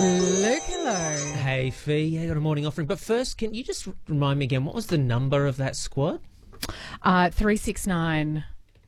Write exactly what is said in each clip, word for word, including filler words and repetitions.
Luke, hello. Hey, Fee. I got a morning offering. But first, can you just remind me again, what was the number of that squad? Uh, three six nine.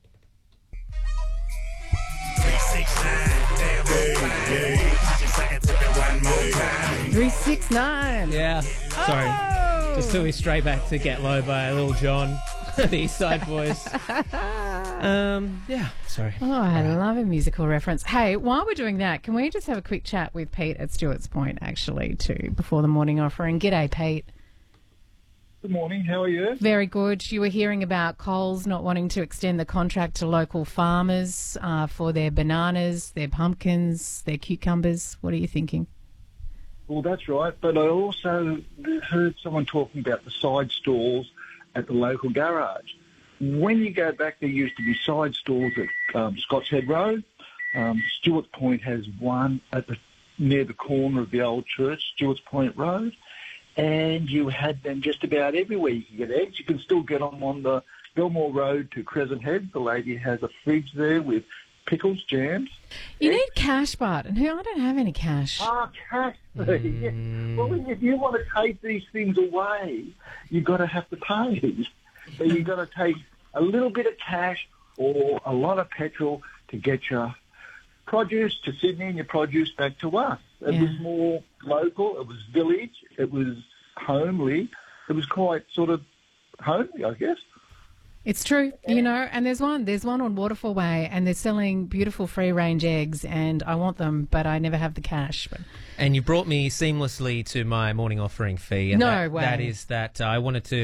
three six nine. Yeah. Sorry. Oh. Just took me straight back to Get Low by Lil Jon, the East Side Boys. um, yeah, sorry. Oh, I love a musical reference. Hey, while we're doing that, can we just have a quick chat with Pete at Stewart's Point, actually, too, before the morning offering? G'day, Pete. Good morning, how are you? Very good. You were hearing about Coles not wanting to extend the contract to local farmers uh, for their bananas, their pumpkins, their cucumbers. What are you thinking? Well, that's right, but I also heard someone talking about the side stalls at the local garage. When you go back, there used to be side stalls at um, Scotts Head Road. Um, Stewart's Point has one at the near the corner of the old church, Stewart's Point Road, and you had them just about everywhere. You can get eggs. You can still get them on the Belmore Road to Crescent Head. The lady has a fridge there with pickles, jams. You eggs. need cash, Bart, and I don't have any cash. Ah, cash. Mm. Well, if you want to take these things away, you've got to have to pay. So you've got to take a little bit of cash or a lot of petrol to get your produce to Sydney and your produce back to us. It Yeah. was more local. It was village. It was homely. It was quite sort of homely, I guess. It's true, you know, and there's one, there's one on Waterfall Way, and they're selling beautiful free-range eggs, and I want them, but I never have the cash. But And you brought me seamlessly to my morning offering, Fee. And No that, way. That is that uh, I wanted to